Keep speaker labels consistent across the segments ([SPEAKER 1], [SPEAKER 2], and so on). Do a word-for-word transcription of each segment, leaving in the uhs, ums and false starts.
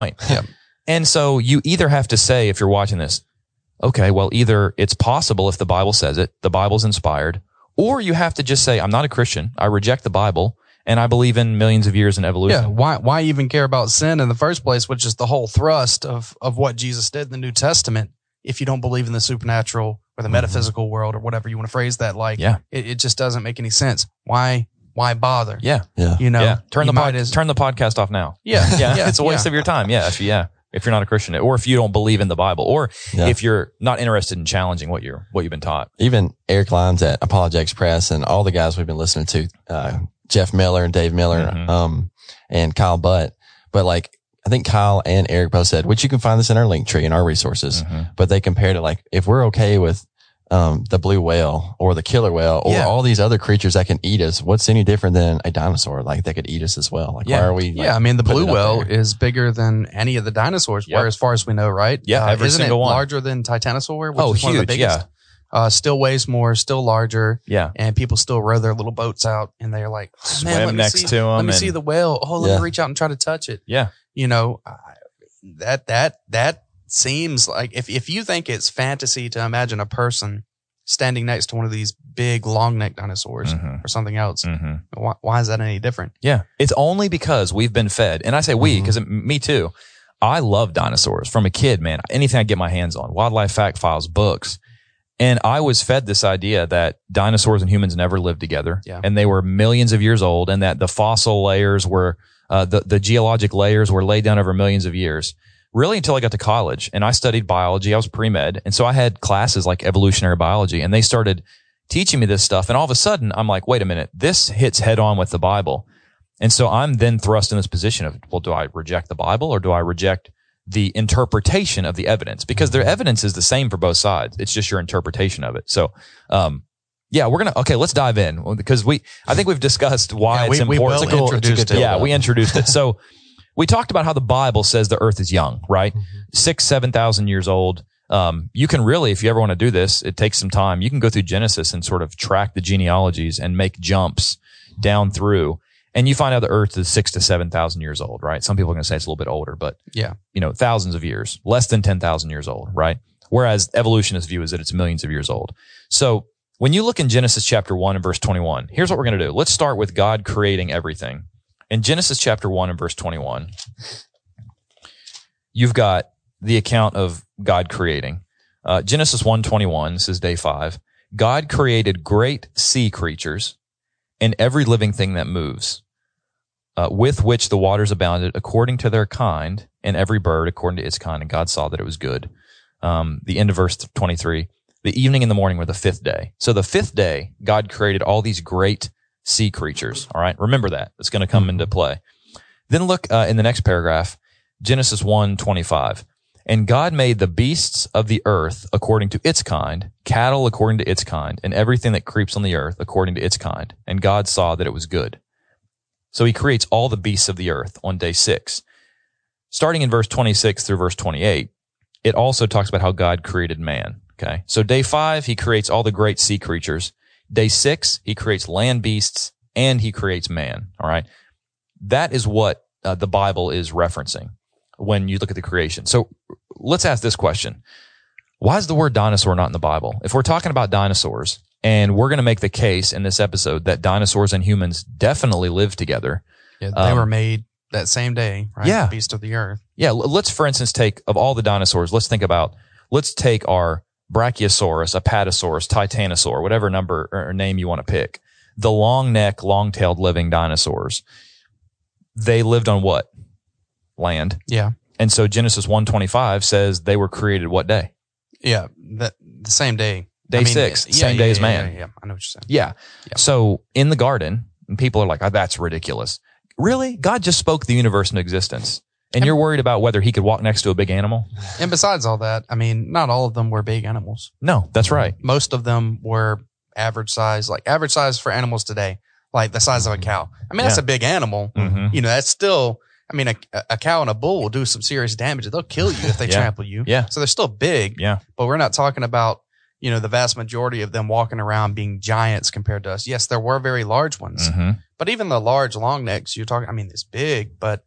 [SPEAKER 1] Yep. And so you either have to say, if you're watching this, okay, well, either it's possible if the Bible says it, the Bible's inspired, or you have to just say, I'm not a Christian, I reject the Bible, and I believe in millions of years in evolution.
[SPEAKER 2] Yeah, why why even care about sin in the first place, which is the whole thrust of, of what Jesus did in the New Testament, if you don't believe in the supernatural or the mm-hmm. metaphysical world or whatever you want to phrase that like.
[SPEAKER 1] Yeah.
[SPEAKER 2] It, it just doesn't make any sense. Why why bother?
[SPEAKER 1] Yeah.
[SPEAKER 2] Yeah. You know,
[SPEAKER 1] yeah. Turn, the pod,
[SPEAKER 2] as,
[SPEAKER 1] turn the podcast off now.
[SPEAKER 2] Yeah.
[SPEAKER 1] Yeah.
[SPEAKER 2] yeah.
[SPEAKER 1] It's a waste
[SPEAKER 2] yeah.
[SPEAKER 1] of your time. Yeah. If you, yeah. If you're not a Christian, or if you don't believe in the Bible, or yeah. if you're not interested in challenging what you're, what you've been taught.
[SPEAKER 3] Even Eric Lyons at Apologetics Press and all the guys we've been listening to, uh, Jeff Miller and Dave Miller, mm-hmm. um, and Kyle Butt. But like, I think Kyle and Eric both said, which you can find this in our link tree and our resources, mm-hmm. but they compared it like, if we're okay with, um, the blue whale or the killer whale or yeah. all these other creatures that can eat us, what's any different than a dinosaur? Like they could eat us as well. Like
[SPEAKER 1] yeah.
[SPEAKER 3] why are we? Like,
[SPEAKER 2] yeah. I mean, the blue whale is bigger than any of the dinosaurs, yep. where as far as we know, right?
[SPEAKER 1] Yeah.
[SPEAKER 2] Uh,
[SPEAKER 1] every
[SPEAKER 2] isn't
[SPEAKER 1] single
[SPEAKER 2] it
[SPEAKER 1] one.
[SPEAKER 2] larger than Titanosaur? Which
[SPEAKER 1] oh,
[SPEAKER 2] is
[SPEAKER 1] huge.
[SPEAKER 2] One of the biggest?
[SPEAKER 1] Yeah.
[SPEAKER 2] Uh, still weighs more, still larger.
[SPEAKER 1] Yeah.
[SPEAKER 2] And people still row their little boats out and they're like, oh,
[SPEAKER 1] swim
[SPEAKER 2] man, let
[SPEAKER 1] next
[SPEAKER 2] me see,
[SPEAKER 1] to them.
[SPEAKER 2] Let me
[SPEAKER 1] and,
[SPEAKER 2] see the whale. Oh, let
[SPEAKER 3] yeah.
[SPEAKER 2] me reach out and try to touch it.
[SPEAKER 1] Yeah.
[SPEAKER 2] You know, uh, that, that, that seems like if, if you think it's fantasy to imagine a person standing next to one of these big long neck dinosaurs mm-hmm. or something else, mm-hmm. why, why is that any different?
[SPEAKER 1] Yeah. It's only because we've been fed. And I say we, because mm-hmm. me too. I love dinosaurs from a kid, man. Anything I get my hands on, wildlife fact files, books. And I was fed this idea that dinosaurs and humans never lived together,
[SPEAKER 2] yeah.
[SPEAKER 1] and they were millions of years old, and that the fossil layers were, uh, the, the geologic layers were laid down over millions of years. Really until I got to college and I studied biology. I was pre-med. And so I had classes like evolutionary biology, and they started teaching me this stuff. And all of a sudden I'm like, wait a minute, this hits head on with the Bible. And so I'm then thrust in this position of, well, do I reject the Bible or do I reject the interpretation of the evidence? Because their evidence is the same for both sides. It's just your interpretation of it. So, um, yeah, we're going to, okay, let's dive in because we, I think we've discussed why
[SPEAKER 2] yeah,
[SPEAKER 1] it's
[SPEAKER 2] we,
[SPEAKER 1] important.
[SPEAKER 2] We well introduced it.
[SPEAKER 1] Yeah, we introduced it. So we talked about how the Bible says the earth is young, right? Mm-hmm. Six, seven thousand years old. Um, you can really, if you ever want to do this, it takes some time. You can go through Genesis and sort of track the genealogies and make jumps down through. And you find out the earth is six to seven thousand years old, right? Some people are going to say it's a little bit older, but
[SPEAKER 2] yeah,
[SPEAKER 1] you know, thousands of years, less than ten thousand years old, right? Whereas evolutionists view is that it's millions of years old. So when you look in Genesis chapter one and verse twenty-one, here's what we're going to do. Let's start with God creating everything. In Genesis chapter one and verse twenty-one, you've got the account of God creating. Uh, Genesis one twenty-one, this is day five. God created great sea creatures and every living thing that moves, uh, with which the waters abounded according to their kind, and every bird according to its kind. And God saw that it was good. Um, the end of verse twenty-three, the evening and the morning were the fifth day. So the fifth day, God created all these great sea creatures. All right. Remember that. It's going to come into play. Then look uh, in the next paragraph, Genesis one twenty-five. And God made the beasts of the earth according to its kind, cattle according to its kind, and everything that creeps on the earth according to its kind. And God saw that it was good. So he creates all the beasts of the earth on day six. Starting in verse twenty-six through verse twenty-eight, it also talks about how God created man. Okay. So day five, he creates all the great sea creatures. Day six, he creates land beasts and he creates man. All right. That is what uh, the Bible is referencing when you look at the creation. So let's ask this question. Why is the word dinosaur not in the Bible? If we're talking about dinosaurs, and we're going to make the case in this episode that dinosaurs and humans definitely live together.
[SPEAKER 2] Yeah, they um, were made that same day, right?
[SPEAKER 1] Yeah.
[SPEAKER 2] The beast of the earth.
[SPEAKER 1] Yeah. Let's, for instance, take, of all the dinosaurs, let's think about, let's take our Brachiosaurus, Apatosaurus, Titanosaur, whatever number or name you want to pick. The long neck, long tailed living dinosaurs. They lived on what? Land.
[SPEAKER 2] Yeah.
[SPEAKER 1] And so Genesis one twenty-five says they were created what day?
[SPEAKER 2] Yeah. That, the same day.
[SPEAKER 1] Day I mean, six, yeah, same
[SPEAKER 2] yeah,
[SPEAKER 1] day
[SPEAKER 2] yeah,
[SPEAKER 1] as man.
[SPEAKER 2] Yeah, yeah, yeah. I know what you're saying.
[SPEAKER 1] Yeah. yeah. So in the garden, and people are like, oh, that's ridiculous. Really? God just spoke the universe into existence. And, and you're worried about whether he could walk next to a big animal?
[SPEAKER 2] And besides all that, I mean, not all of them were big animals.
[SPEAKER 1] No, that's right.
[SPEAKER 2] Most of them were average size, like average size for animals today, like the size of a cow. I mean, that's yeah. a big animal. Mm-hmm. You know, that's still, I mean, a, a cow and a bull will do some serious damage. They'll kill you if they
[SPEAKER 1] yeah.
[SPEAKER 2] trample you.
[SPEAKER 1] Yeah.
[SPEAKER 2] So they're still big.
[SPEAKER 1] Yeah.
[SPEAKER 2] But we're not talking about, you know, the vast majority of them walking around being giants compared to us. Yes, there were very large ones,
[SPEAKER 1] mm-hmm.
[SPEAKER 2] but even the large long necks you're talking, I mean, it's big, but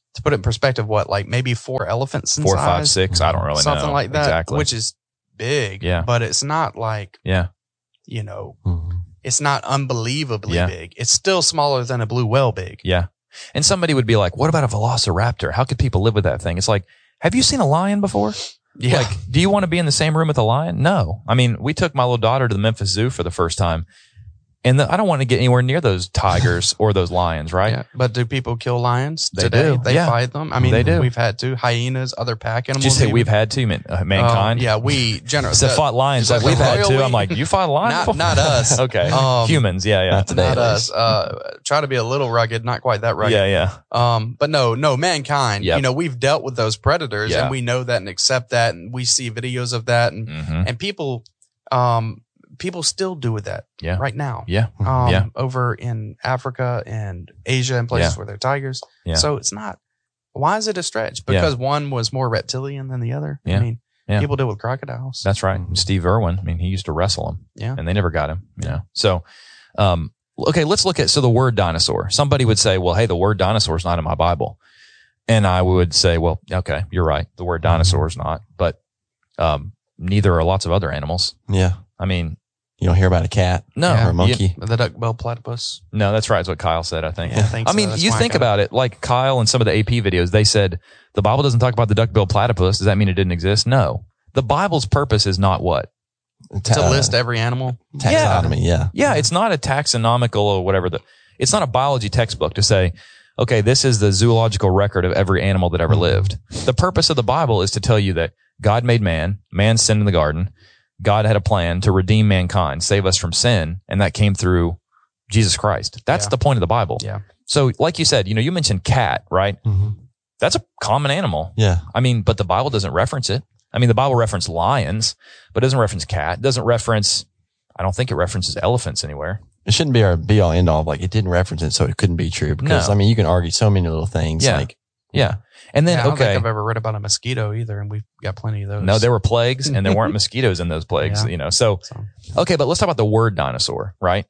[SPEAKER 2] to put it in perspective, what, like maybe four elephants in
[SPEAKER 1] Four,
[SPEAKER 2] size?
[SPEAKER 1] five, six. I don't really
[SPEAKER 2] Something
[SPEAKER 1] know.
[SPEAKER 2] Something like that.
[SPEAKER 1] Exactly.
[SPEAKER 2] Which is big.
[SPEAKER 1] Yeah.
[SPEAKER 2] But it's not like,
[SPEAKER 1] yeah.
[SPEAKER 2] you know,
[SPEAKER 3] Mm-hmm.
[SPEAKER 2] it's not unbelievably
[SPEAKER 1] Yeah.
[SPEAKER 2] big. It's still smaller than a blue whale big.
[SPEAKER 1] Yeah. And somebody would be like, what about a velociraptor? How could people live with that thing? It's like, have you seen a lion before?
[SPEAKER 2] Yeah.
[SPEAKER 1] Like, do you want to be in the same room with a lion? No. I mean, we took my little daughter to the Memphis Zoo for the first time. And the, I don't want to get anywhere near those tigers or those lions, right?
[SPEAKER 2] Yeah. But do people kill lions
[SPEAKER 1] They
[SPEAKER 2] today?
[SPEAKER 1] do.
[SPEAKER 2] They
[SPEAKER 1] Yeah.
[SPEAKER 2] fight them. I mean,
[SPEAKER 1] They do.
[SPEAKER 2] we've had to. Hyenas, other pack animals.
[SPEAKER 1] Did you say
[SPEAKER 2] even.
[SPEAKER 1] we've had to, man, uh, mankind?
[SPEAKER 2] Um, yeah, we generally.
[SPEAKER 1] So fought lions like
[SPEAKER 2] the
[SPEAKER 1] we've had
[SPEAKER 2] royal
[SPEAKER 1] to.
[SPEAKER 2] we-
[SPEAKER 1] I'm like, you fought a lion
[SPEAKER 2] Not-
[SPEAKER 1] before?
[SPEAKER 2] not us.
[SPEAKER 1] Okay.
[SPEAKER 2] Um,
[SPEAKER 1] Humans. Yeah. Yeah.
[SPEAKER 3] Not today,
[SPEAKER 2] Not
[SPEAKER 3] at
[SPEAKER 2] us.
[SPEAKER 3] least.
[SPEAKER 2] Uh, try to be a little rugged, not quite that rugged.
[SPEAKER 1] Yeah. Yeah.
[SPEAKER 2] Um, but no, no, mankind,
[SPEAKER 1] Yep.
[SPEAKER 2] you know, we've dealt with those predators
[SPEAKER 1] Yeah.
[SPEAKER 2] and we know that and accept that. And we see videos of that and,
[SPEAKER 1] Mm-hmm.
[SPEAKER 2] and people, um, people still do with that
[SPEAKER 1] Yeah.
[SPEAKER 2] right now.
[SPEAKER 1] Yeah.
[SPEAKER 2] Um,
[SPEAKER 1] Yeah.
[SPEAKER 2] over in Africa and Asia and places
[SPEAKER 1] Yeah.
[SPEAKER 2] where there are tigers.
[SPEAKER 1] Yeah.
[SPEAKER 2] So it's not, why is it a stretch?
[SPEAKER 1] Yeah.
[SPEAKER 2] Because one was more reptilian than the other.
[SPEAKER 1] Yeah.
[SPEAKER 2] I mean,
[SPEAKER 1] Yeah.
[SPEAKER 2] people deal with crocodiles.
[SPEAKER 1] That's right.
[SPEAKER 3] Mhm.
[SPEAKER 1] Steve Irwin. I mean, he used to wrestle them.
[SPEAKER 2] Yeah.
[SPEAKER 1] And they never got him, you know? So, um, okay, let's look at, so the word dinosaur. Somebody would say, well, hey, the word dinosaur is not in my Bible. And I would say, well, okay, you're right. The word dinosaur is not, but, um, neither are lots of other animals.
[SPEAKER 3] Yeah.
[SPEAKER 1] I mean,
[SPEAKER 3] You don't hear about a cat
[SPEAKER 1] no,
[SPEAKER 2] Yeah.
[SPEAKER 3] or a monkey.
[SPEAKER 2] The duck-billed platypus.
[SPEAKER 1] no, that's right. That's what Kyle said, I think.
[SPEAKER 2] Yeah, I think
[SPEAKER 1] I
[SPEAKER 2] so.
[SPEAKER 1] mean,
[SPEAKER 2] That's
[SPEAKER 1] you
[SPEAKER 2] why I
[SPEAKER 1] think
[SPEAKER 2] got it.
[SPEAKER 1] about it, like Kyle and some of the A P videos, they said the Bible doesn't talk about the duck-billed platypus. Does that mean it didn't exist? No. The Bible's purpose is not what?
[SPEAKER 3] Ta-
[SPEAKER 2] To list every animal.
[SPEAKER 3] taxonomy. Yeah.
[SPEAKER 1] Yeah, it's not a taxonomical or whatever. The it's not a biology textbook to say, okay, this is the zoological record of every animal that ever lived. The purpose of the Bible is to tell you that God made man, man sinned in the garden. God had a plan to redeem mankind, save us from sin, and that came through Jesus Christ. That's
[SPEAKER 2] Yeah.
[SPEAKER 1] the point of the Bible.
[SPEAKER 2] Yeah.
[SPEAKER 1] So, like you said, you know, you mentioned cat, right?
[SPEAKER 3] Mhm.
[SPEAKER 1] That's a common animal.
[SPEAKER 3] Yeah.
[SPEAKER 1] I mean, but the Bible doesn't reference it. I mean, the Bible references lions, but it doesn't reference cat. It doesn't reference, I don't think it references elephants anywhere.
[SPEAKER 3] It shouldn't be our be all end all. Like it didn't reference it, so it couldn't be true. Because
[SPEAKER 1] No.
[SPEAKER 3] I mean, you can argue so many little things.
[SPEAKER 1] Yeah.
[SPEAKER 3] Like
[SPEAKER 1] Yeah. And then,
[SPEAKER 2] Yeah, I don't
[SPEAKER 1] okay.
[SPEAKER 2] think I've ever read about a mosquito either, and we've got plenty of those.
[SPEAKER 1] No, there were plagues and there weren't mosquitoes in those plagues,
[SPEAKER 2] Yeah.
[SPEAKER 1] you know. So,
[SPEAKER 2] So,
[SPEAKER 1] okay, but let's talk about the word dinosaur, right?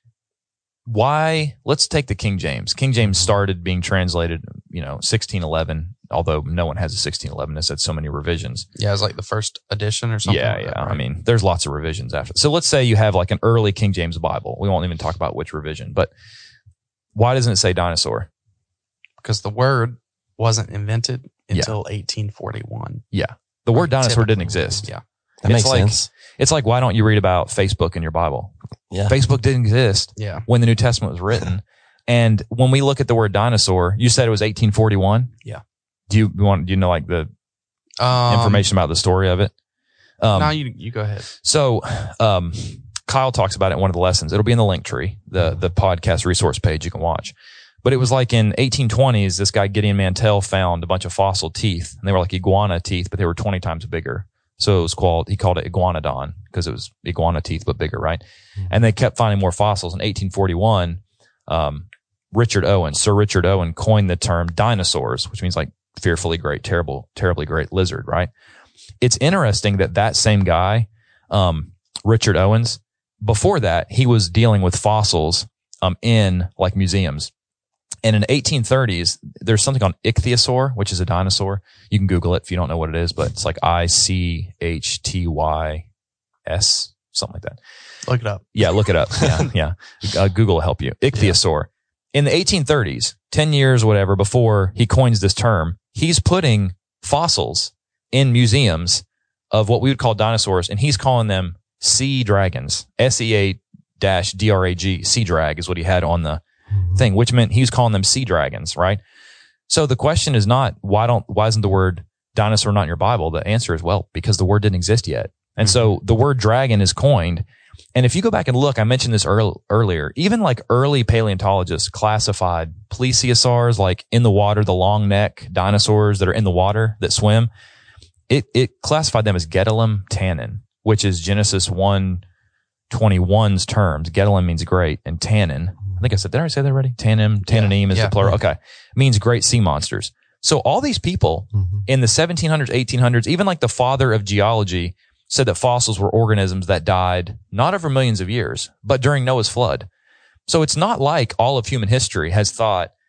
[SPEAKER 1] Why, let's take the King James. King James started being translated, you know, sixteen eleven, although no one has a sixteen eleven. It's had so many revisions.
[SPEAKER 2] yeah, it's like the first edition or something.
[SPEAKER 1] Yeah,
[SPEAKER 2] like
[SPEAKER 1] yeah.
[SPEAKER 2] that,
[SPEAKER 1] I
[SPEAKER 2] right?
[SPEAKER 1] mean, there's lots of revisions after. So let's say you have like an early King James Bible. We won't even talk about which revision, but why doesn't it say dinosaur?
[SPEAKER 2] because the word wasn't invented
[SPEAKER 1] Yeah.
[SPEAKER 2] until eighteen forty-one.
[SPEAKER 1] The word dinosaur didn't
[SPEAKER 2] Typically.
[SPEAKER 1] exist.
[SPEAKER 2] Yeah.
[SPEAKER 3] that
[SPEAKER 1] It's
[SPEAKER 3] makes
[SPEAKER 1] like-
[SPEAKER 3] sense.
[SPEAKER 1] It's like, why don't you read about Facebook in your Bible?
[SPEAKER 3] Yeah.
[SPEAKER 1] Facebook didn't exist
[SPEAKER 2] Yeah.
[SPEAKER 1] when the New Testament was written. And when we look at the word dinosaur, you said it was eighteen forty-one.
[SPEAKER 2] Yeah.
[SPEAKER 1] Do you want, do you know like the
[SPEAKER 2] Um,
[SPEAKER 1] information about the story of it? Um,
[SPEAKER 2] no, you, you go ahead.
[SPEAKER 1] so, um, Kyle talks about it in one of the lessons. It'll be in the link tree, the, the podcast resource page you can watch. But it was like in eighteen twenties, this guy Gideon Mantell found a bunch of fossil teeth, and they were like iguana teeth, but they were twenty times bigger. So it was called, he called it iguanodon because it was iguana teeth, but bigger, right? And they kept finding more fossils. In eighteen forty-one, um, Richard Owen, Sir Richard Owen coined the term dinosaurs, which means like fearfully great, terrible, terribly great lizard, right? It's interesting that that same guy, um, Richard Owens, before that, he was dealing with fossils, um, in like museums. And in the eighteen thirties, there's something on ichthyosaur, which is a dinosaur. You can Google it if you don't know what it is, but it's like I C H T Y S, something like that.
[SPEAKER 2] Look it up.
[SPEAKER 1] Yeah, look it up. Yeah, yeah. Uh, Google will help you. Ichthyosaur. In the eighteen thirties, ten years, whatever, before he coins this term, he's putting fossils in museums of what we would call dinosaurs, and he's calling them sea dragons. S E A dash D R A G, sea drag is what he had on the thing, which meant he was calling them sea dragons, right? So the question is not, why don't, why isn't the word dinosaur not in your Bible? The answer is, well, because the word didn't exist yet. And so the word dragon is coined. And if you go back and look, I mentioned this earl- earlier, even like early paleontologists classified plesiosaurs, like in the water, the long neck dinosaurs that are in the water that swim. It, it classified them as Gedolum tannin, which is Genesis one twenty-one's terms. Gedolum means great, and tannin, I think I said, did I say that already? Tannin, tannin is
[SPEAKER 2] yeah.
[SPEAKER 1] the plural. Okay. Means great sea monsters. So all these people
[SPEAKER 3] Mm-hmm.
[SPEAKER 1] in the seventeen hundreds, eighteen hundreds, even like the father of geology said that fossils were organisms that died not over millions of years, but during Noah's flood. So it's not like all of human history has thought,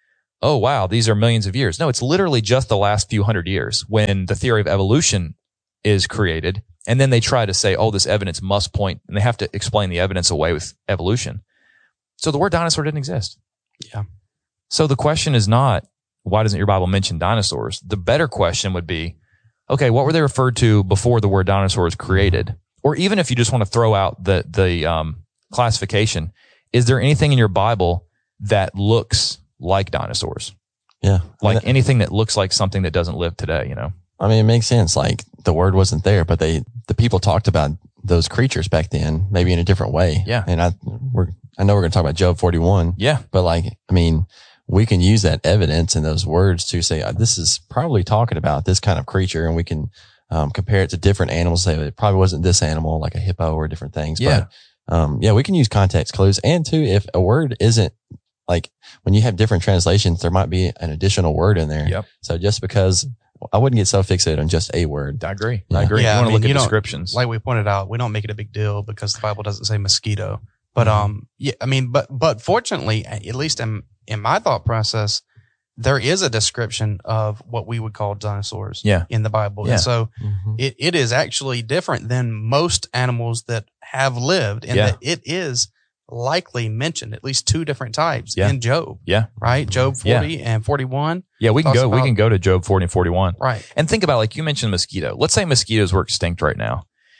[SPEAKER 1] oh, wow, these are millions of years. No, it's literally just the last few hundred years when the theory of evolution is created. And then they try to say, oh, this evidence must point, and they have to explain the evidence away with evolution. So the word dinosaur didn't exist.
[SPEAKER 2] Yeah.
[SPEAKER 1] So the question is not, why doesn't your Bible mention dinosaurs? The better question would be, okay, what were they referred to before the word dinosaur was created? Or even if you just want to throw out the, the, um, classification, is there anything in your Bible that looks like dinosaurs?
[SPEAKER 3] Yeah.
[SPEAKER 1] Like
[SPEAKER 3] I mean,
[SPEAKER 1] anything that looks like something that doesn't live today, you know?
[SPEAKER 3] I mean, it makes sense. Like the word wasn't there, but they, the people talked about those creatures back then, maybe in a different way.
[SPEAKER 1] Yeah.
[SPEAKER 3] And I, we're, I know we're going to talk about Job forty-one.
[SPEAKER 1] Yeah.
[SPEAKER 3] But like, I mean, we can use that evidence and those words to say, this is probably talking about this kind of creature. And we can, um, compare it to different animals. Say it probably wasn't this animal, like a hippo or different things.
[SPEAKER 1] Yeah.
[SPEAKER 3] But, um, yeah, we can use context clues. And too, if a word isn't like when you have different translations, there might be an additional word in there.
[SPEAKER 1] Yep.
[SPEAKER 3] So just because I wouldn't get so fixated on just a word.
[SPEAKER 1] I agree.
[SPEAKER 3] Yeah.
[SPEAKER 1] I agree.
[SPEAKER 2] Yeah,
[SPEAKER 1] you want
[SPEAKER 2] I
[SPEAKER 1] to
[SPEAKER 2] mean,
[SPEAKER 1] look
[SPEAKER 2] you
[SPEAKER 1] at
[SPEAKER 2] don't-
[SPEAKER 1] descriptions.
[SPEAKER 2] Like we pointed out, we don't make it a big deal because the Bible doesn't say mosquito. But,
[SPEAKER 1] Mm-hmm.
[SPEAKER 2] um, yeah, I mean, but, but fortunately, at least in, in my thought process, there is a description of what we would call dinosaurs
[SPEAKER 1] Yeah.
[SPEAKER 2] in the Bible.
[SPEAKER 1] Yeah.
[SPEAKER 2] And so
[SPEAKER 3] Mm-hmm.
[SPEAKER 2] it, it is actually different than most animals that have lived, and
[SPEAKER 1] Yeah.
[SPEAKER 2] that it is likely mentioned at least two different types
[SPEAKER 1] Yeah.
[SPEAKER 2] in Job,
[SPEAKER 1] Yeah.
[SPEAKER 2] right? Job
[SPEAKER 1] Yeah.
[SPEAKER 2] forty and forty-one.
[SPEAKER 1] Yeah. We can
[SPEAKER 2] Talks
[SPEAKER 1] go, we
[SPEAKER 2] about-
[SPEAKER 1] can go to Job forty and forty-one.
[SPEAKER 2] Right.
[SPEAKER 1] And think about, like you mentioned mosquito. Let's say mosquitoes were extinct right now.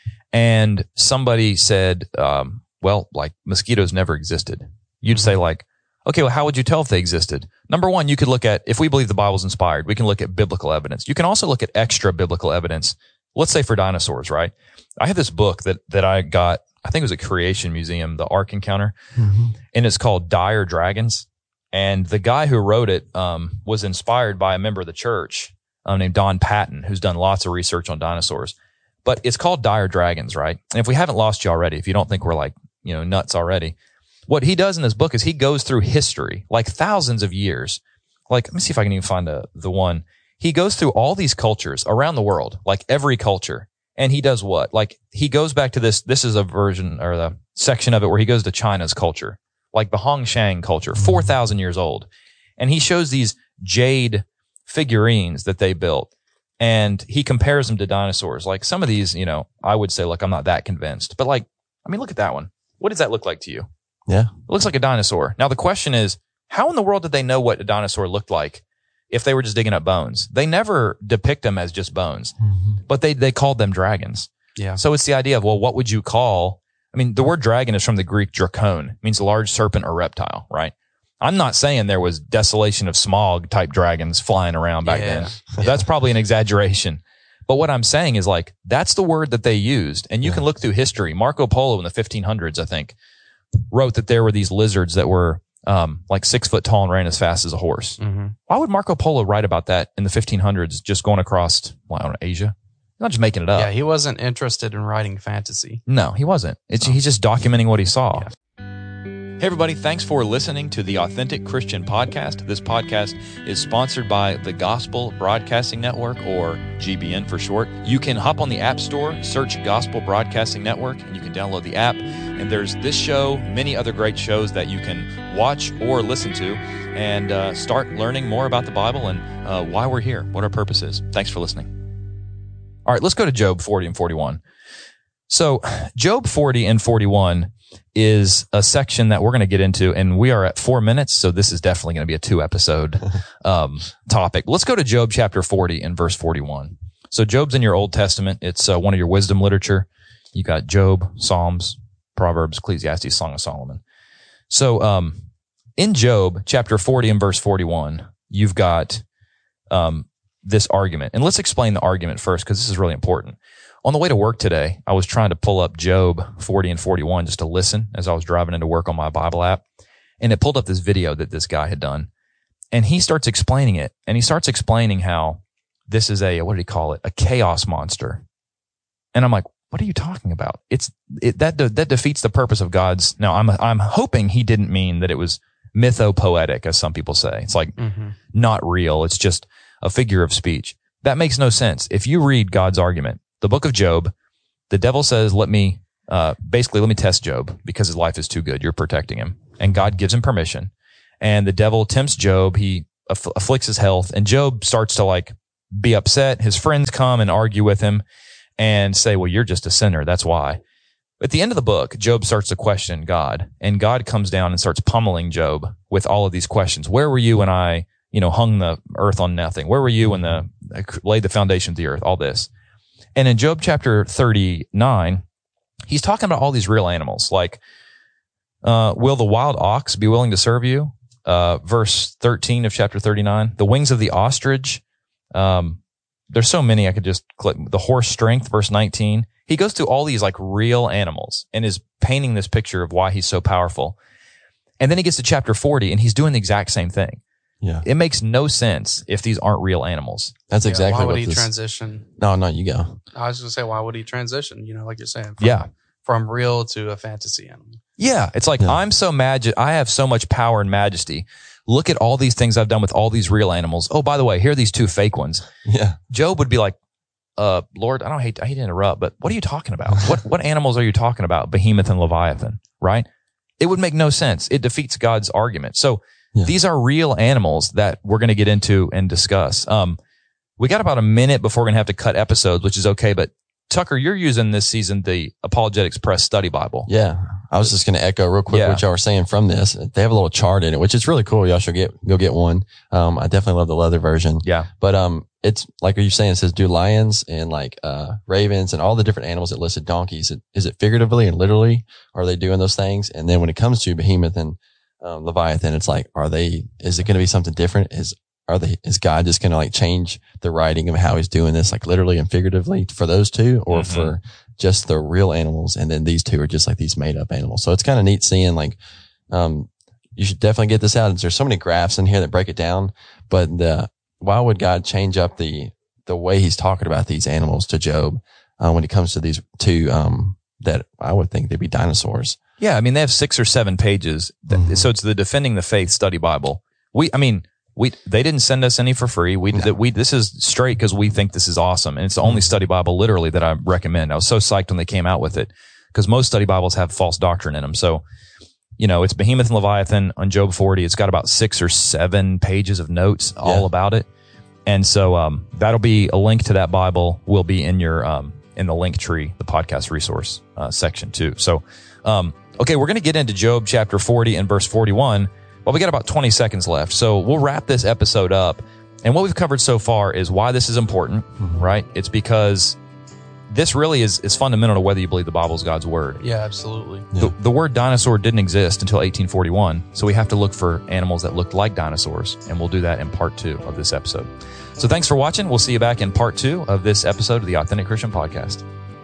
[SPEAKER 1] And somebody said, um, well, like mosquitoes never existed. You'd say like, okay, well, how would you tell if they existed? Number one, you could look at, if we believe the Bible's inspired, we can look at biblical evidence. You can also look at extra biblical evidence. Let's say for dinosaurs, right? I have this book that, that I got, I think it was at Creation Museum, the Ark Encounter,
[SPEAKER 3] Mm-hmm.
[SPEAKER 1] and it's called Dire Dragons. And the guy who wrote it, um, was inspired by a member of the church, um, named Don Patton, who's done lots of research on dinosaurs. But it's called Dire Dragons, right? And if we haven't lost you already, if you don't think we're like, you know, nuts already, what he does in this book is he goes through history, like thousands of years. Like, let me see if I can even find a, the one. He goes through all these cultures around the world, like every culture. And he does what? Like, he goes back to this, this is a version or the section of it where he goes to China's culture, like the Hongshang culture, four thousand years old. And he shows these jade figurines that they built. And he compares them to dinosaurs. Like some of these, you know, I would say, like, I'm not that convinced. But like, I mean, look at that one. What does that look like to you?
[SPEAKER 3] Yeah.
[SPEAKER 1] It looks like a dinosaur. Now, the question is, how in the world did they know what a dinosaur looked like if they were just digging up bones? They never depict them as just bones,
[SPEAKER 3] Mm-hmm.
[SPEAKER 1] but they, they called them dragons.
[SPEAKER 2] Yeah.
[SPEAKER 1] So it's the idea of, well, what would you call, I mean, the word dragon is from the Greek drakon. It means large serpent or reptile, right? I'm not saying there was desolation of smog type dragons flying around back
[SPEAKER 2] Yeah.
[SPEAKER 1] then. That's probably an exaggeration. But what I'm saying is, like, that's the word that they used. And you
[SPEAKER 3] Yeah.
[SPEAKER 1] can look through history. Marco Polo in the fifteen hundreds, I think, wrote that there were these lizards that were um, like six foot tall and ran as fast as a horse.
[SPEAKER 2] Mm-hmm.
[SPEAKER 1] Why would Marco Polo write about that in the fifteen hundreds, just going across, well, I don't know, Asia? He's not just making it up.
[SPEAKER 2] Yeah. He wasn't interested in writing fantasy.
[SPEAKER 1] No, he wasn't. It's, he's just documenting what he saw.
[SPEAKER 2] Yeah.
[SPEAKER 1] Hey, everybody. Thanks for listening to the Authentic Christian Podcast. This podcast is sponsored by the Gospel Broadcasting Network, or G B N for short. You can hop on the App Store, search Gospel Broadcasting Network, and you can download the app. And there's this show, many other great shows that you can watch or listen to, and uh, start learning more about the Bible and uh, why we're here, what our purpose is. Thanks for listening. All right, let's go to Job forty and forty-one. So Job forty and forty-one is a section that we're going to get into, and we are at four minutes, so this is definitely going to be a two-episode um, topic. Let's go to Job chapter forty and verse forty-one. So Job's in your Old Testament. It's uh, one of your wisdom literature. You got Job, Psalms, Proverbs, Ecclesiastes, Song of Solomon. So um, in Job chapter forty and verse forty-one, you've got um, this argument. And let's explain the argument first, because this is really important. On the way to work today, I was trying to pull up Job forty and forty-one just to listen as I was driving into work on my Bible app. And it pulled up this video that this guy had done. And he starts explaining it. And he starts explaining how this is a, what did he call it? A chaos monster. And I'm like, what are you talking about? It's it, that de- that defeats the purpose of God's. Now, I'm I'm hoping he didn't mean that it was mythopoetic, as some people say. It's like
[SPEAKER 2] Mm-hmm.
[SPEAKER 1] not real. It's just a figure of speech. That makes no sense. If you read God's argument, the book of Job, the devil says, let me, uh, basically, let me test Job because his life is too good. You're protecting him. And God gives him permission. And the devil tempts Job. He aff- afflicts his health, and Job starts to like be upset. His friends come and argue with him and say, well, you're just a sinner. That's why. At the end of the book, Job starts to question God, and God comes down and starts pummeling Job with all of these questions. Where were you when I, you know, hung the earth on nothing? Where were you when the I laid the foundation of the earth? All this. And in Job chapter thirty-nine, he's talking about all these real animals. Like, uh, will the wild ox be willing to serve you? Uh, verse thirteen of chapter thirty-nine. The wings of the ostrich. Um, there's so many I could just click. The horse strength, verse nineteen. He goes through all these like real animals and is painting this picture of why he's so powerful. And then he gets to chapter forty and he's doing the exact same thing.
[SPEAKER 3] Yeah.
[SPEAKER 1] It makes no sense if these aren't real animals.
[SPEAKER 3] That's
[SPEAKER 2] Yeah,
[SPEAKER 3] exactly
[SPEAKER 2] why would
[SPEAKER 3] what
[SPEAKER 2] he
[SPEAKER 3] this,
[SPEAKER 2] transition?
[SPEAKER 3] No, no, you go.
[SPEAKER 2] I was going to say, why would he transition? You know, like you're saying, from,
[SPEAKER 1] Yeah.
[SPEAKER 2] from real to a fantasy animal.
[SPEAKER 1] Yeah. It's like,
[SPEAKER 3] Yeah.
[SPEAKER 1] I'm so magi- I have so much power and majesty. Look at all these things I've done with all these real animals. Oh, by the way, here are these two fake ones.
[SPEAKER 3] Yeah.
[SPEAKER 1] Job would be like, uh, Lord, I don't hate, I hate to interrupt, but what are you talking about? What, what animals are you talking about? Behemoth and Leviathan, right? It would make no sense. It defeats God's argument. So
[SPEAKER 3] Yeah.
[SPEAKER 1] these are real animals that we're going to get into and discuss. Um, we got about a minute before we're going to have to cut episodes, which is okay. But Tucker, you're using this season the Apologetics Press Study Bible.
[SPEAKER 3] Yeah. I was just going to echo real quick
[SPEAKER 1] Yeah.
[SPEAKER 3] what y'all were saying from this. They have a little chart in it, which is really cool. Y'all should get, go get one. Um, I definitely love the leather version.
[SPEAKER 1] Yeah.
[SPEAKER 3] But, um, it's like you're saying, it says do lions and like, uh, ravens and all the different animals that listed donkeys. Is it figuratively and literally? Are they doing those things? And then when it comes to behemoth and, um, Leviathan, it's like, are they, is it going to be something different? Is, are they, is God just going to like change the writing of how he's doing this, like literally and figuratively for those two or
[SPEAKER 1] Mhm.
[SPEAKER 3] for just the real animals? And then these two are just like these made up animals. So it's kind of neat seeing like, um, you should definitely get this out. There's so many graphs in here that break it down, but the, why would God change up the, the way he's talking about these animals to Job, uh, when it comes to these two, um, that I would think they'd be dinosaurs.
[SPEAKER 1] Yeah. I mean, they have six or seven pages. That,
[SPEAKER 3] Mhm.
[SPEAKER 1] So it's the Defending the Faith Study Bible. We, I mean, we, they didn't send us any for free. We,
[SPEAKER 3] No.
[SPEAKER 1] that we, this is straight because we think this is awesome. And it's the only study Bible literally that I recommend. I was so psyched when they came out with it because most study Bibles have false doctrine in them. So, you know, it's Behemoth and Leviathan on Job forty. It's got about six or seven pages of notes all
[SPEAKER 3] Yeah.
[SPEAKER 1] about it. And so, um, that'll be a link to that Bible will be in your, um, in the link tree, the podcast resource, uh, section too. So, um, okay, we're going to get into Job chapter forty and verse forty-one. Well, we got about twenty seconds left. So we'll wrap this episode up. And what we've covered so far is why this is important,
[SPEAKER 3] Mhm.
[SPEAKER 1] right? It's because this really is, is fundamental to whether you believe the Bible is God's word.
[SPEAKER 2] Yeah, absolutely.
[SPEAKER 3] Yeah.
[SPEAKER 1] The, the word dinosaur didn't exist until eighteen forty-one. So we have to look for animals that looked like dinosaurs. And we'll do that in part two of this episode. So thanks for watching. We'll see you back in part two of this episode of the Authentic Christian Podcast.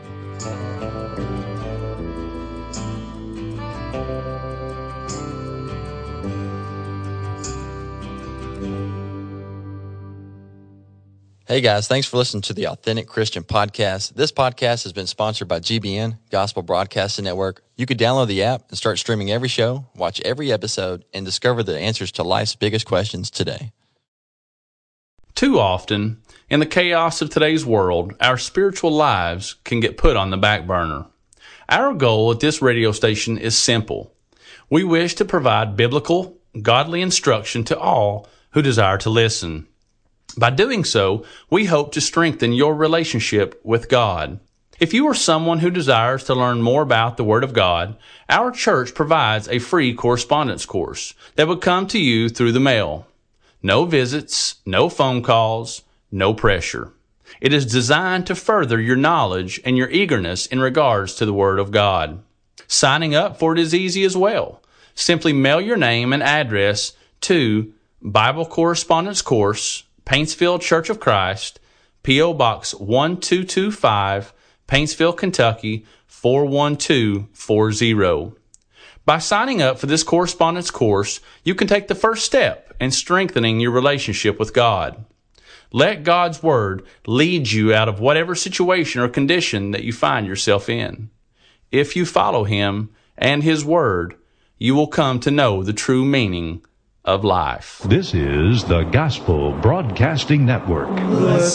[SPEAKER 3] Hey guys, thanks for listening to the Authentic Christian Podcast. This podcast has been sponsored by G B N, Gospel Broadcasting Network. You could download the app and start streaming every show, watch every episode, and discover the answers to life's biggest questions today.
[SPEAKER 4] Too often, in the chaos of today's world, our spiritual lives can get put on the back burner. Our goal at this radio station is simple. We wish to provide biblical, godly instruction to all who desire to listen. By doing so, we hope to strengthen your relationship with God. If you are someone who desires to learn more about the Word of God, our church provides a free correspondence course that would come to you through the mail. No visits, no phone calls, no pressure. It is designed to further your knowledge and your eagerness in regards to the Word of God. Signing up for it is easy as well. Simply mail your name and address to Bible Correspondence Course, Paintsville Church of Christ, P O Box one two two five, Paintsville, Kentucky four one two four zero. By signing up for this correspondence course, you can take the first step in strengthening your relationship with God. Let God's Word lead you out of whatever situation or condition that you find yourself in. If you follow Him and His Word, you will come to know the true meaning of life.
[SPEAKER 5] This is the Gospel Broadcasting Network.